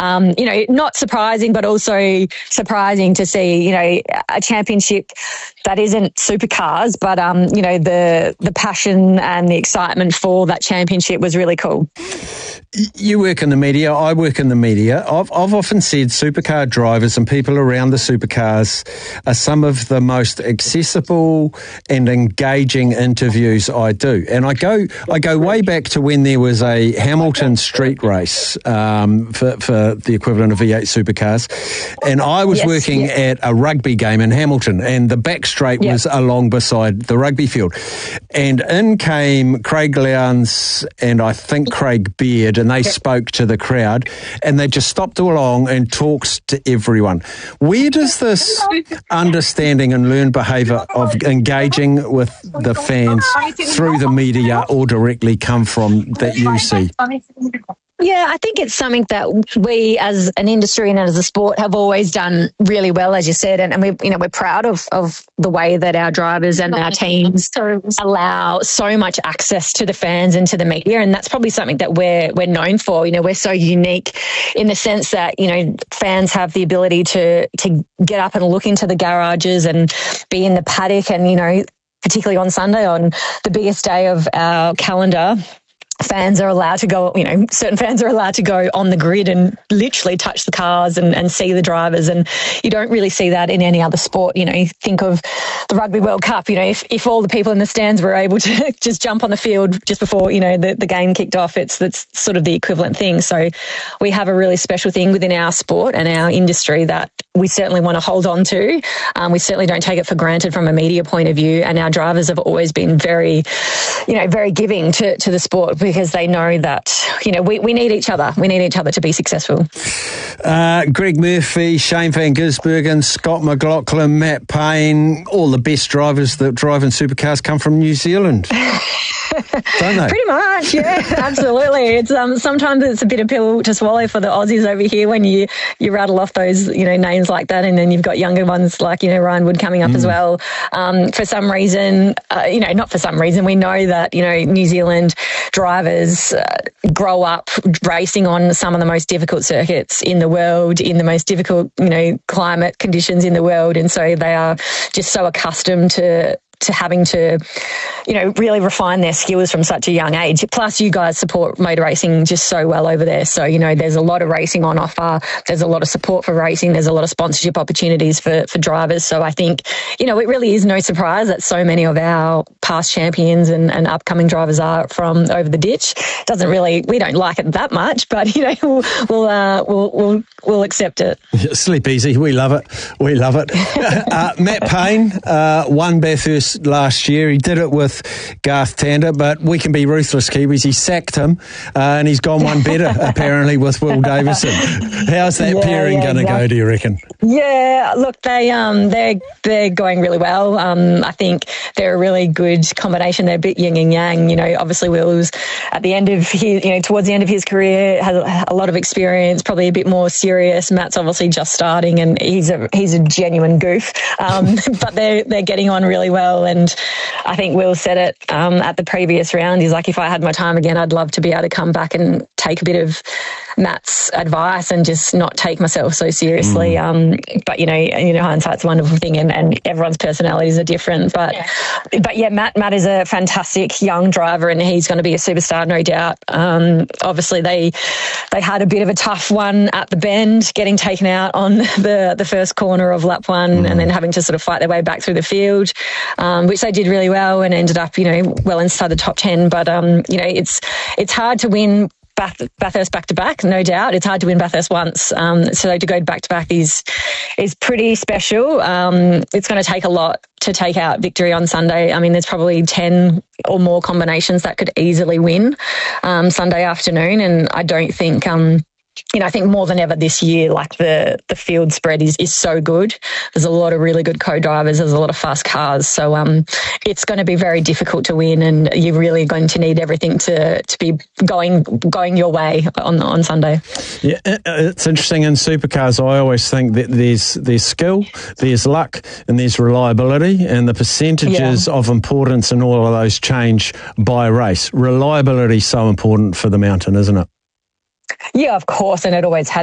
not surprising, but also surprising to see, a championship that isn't supercars, but, the passion and the excitement for that championship was really cool. You work in the media, I work in the media. I've often said supercar drivers and people around the supercars are some of the most accessible and engaging interviews I do. And I go way back to when there was a Hamilton street race for the equivalent of V8 supercars. And I was working at a rugby game in Hamilton, and the back straight was along beside the rugby field. And in came Craig Lowndes and I think Craig Beard, and they spoke to the crowd, and they just stopped along and talked to everyone. Where does this understanding and learned behaviour of engaging with the fans through the media or directly come from that you see? Yeah, I think it's something that we as an industry and as a sport have always done really well, as you said, and we're proud of the way that our drivers and our teams allow so much access to the fans and to the media, and that's probably something that we're known for. We're so unique in the sense that, fans have the ability to get up and look into the garages and be in the paddock, and, particularly on Sunday, on the biggest day of our calendar, fans are allowed to go, certain fans are allowed to go on the grid and literally touch the cars and see the drivers. And you don't really see that in any other sport. Think of the Rugby World Cup, if all the people in the stands were able to just jump on the field just before, the game kicked off, that's sort of the equivalent thing. So we have a really special thing within our sport and our industry that we certainly want to hold on to. We certainly don't take it for granted from a media point of view. And our drivers have always been very, very giving to the sport, because they know that, we need each other. We need each other to be successful. Greg Murphy, Shane Van Gisbergen, Scott McLaughlin, Matt Payne, all the best drivers that drive in supercars come from New Zealand. Don't they? Pretty much, yeah, absolutely. It's sometimes it's a bit of pill to swallow for the Aussies over here when you rattle off those names like that, and then you've got younger ones like Ryan Wood coming up as well. For some reason, not for some reason, we know that New Zealand drivers grow up racing on some of the most difficult circuits in the world, in the most difficult climate conditions in the world, and so they are just so accustomed to having to, really refine their skills from such a young age. Plus, you guys support motor racing just so well over there. So, there's a lot of racing on offer. There's a lot of support for racing. There's a lot of sponsorship opportunities for drivers. So I think, it really is no surprise that so many of our past champions and upcoming drivers are from over the ditch. We don't like it that much, but, we'll accept it. Sleep easy. We love it. We love it. Matt Payne won Bathurst last year. He did it with Garth Tander, but we can be ruthless Kiwis. He sacked him and he's gone one better apparently with Will Davison. How's that pairing going to go, do you reckon? Yeah, look, they're going really well. I think they're a really good combination. They're a bit yin and yang. Obviously Will's at the end of his, towards the end of his career, has a lot of experience, probably a bit more serious. Matt's obviously just starting, and he's a genuine goof. But they're getting on really well, and I think Will said it at the previous round. He's like, if I had my time again, I'd love to be able to come back and take a bit of Matt's advice and just not take myself so seriously. But hindsight's a wonderful thing, and everyone's personalities are different. But Matt is a fantastic young driver, and he's going to be a superstar, no doubt. Obviously, they had a bit of a tough one at the bend, getting taken out on the first corner of lap one, and then having to sort of fight their way back through the field, which they did really well and ended up, well inside the top 10. But it's hard to win Bathurst back-to-back, no doubt. It's hard to win Bathurst once. So to go back-to-back is pretty special. It's going to take a lot to take out victory on Sunday. I mean, there's probably 10 or more combinations that could easily win Sunday afternoon, and I don't think... I think more than ever this year, like the field spread is so good. There's a lot of really good co-drivers. There's a lot of fast cars. So it's going to be very difficult to win, and you're really going to need everything to be going your way on Sunday. Yeah, it's interesting in supercars. I always think that there's skill, there's luck, and there's reliability, and the percentages of importance in all of those change by race. Reliability is so important for the mountain, isn't it? Yeah, of course, and it always has